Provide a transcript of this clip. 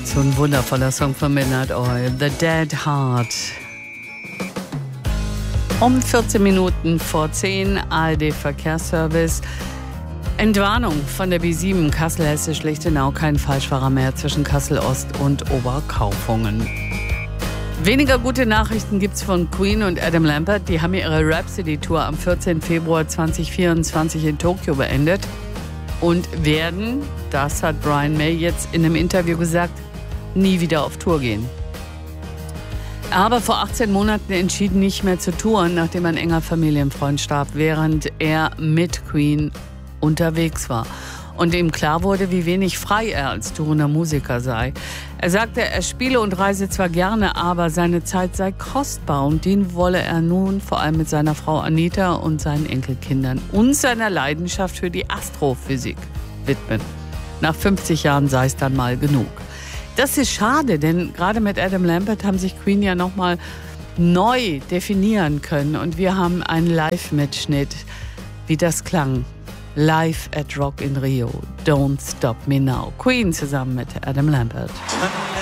So ein wundervoller Song von Midnight Oil, The Dead Heart. Um 14 Minuten vor 10, ARD Verkehrsservice. Entwarnung von der B7 Kassel-Hessisch-Lichtenau, kein Falschfahrer mehr zwischen Kassel-Ost und Oberkaufungen. Weniger gute Nachrichten gibt's von Queen und Adam Lambert. Die haben ihre Rhapsody-Tour am 14. Februar 2024 in Tokio beendet und werden, das hat Brian May jetzt in einem Interview gesagt, nie wieder auf Tour gehen. Aber vor 18 Monaten entschieden, nicht mehr zu touren, nachdem ein enger Familienfreund starb, während er mit Queen unterwegs war. Und ihm klar wurde, wie wenig frei er als tourender Musiker sei. Er sagte, er spiele und reise zwar gerne, aber seine Zeit sei kostbar und den wolle er nun vor allem mit seiner Frau Anita und seinen Enkelkindern und seiner Leidenschaft für die Astrophysik widmen. Nach 50 Jahren sei es dann mal genug. Das ist schade, denn gerade mit Adam Lambert haben sich Queen ja nochmal neu definieren können. Und wir haben einen Live-Mitschnitt, wie das klang. Live at Rock in Rio. Don't Stop Me Now. Queen zusammen mit Adam Lambert.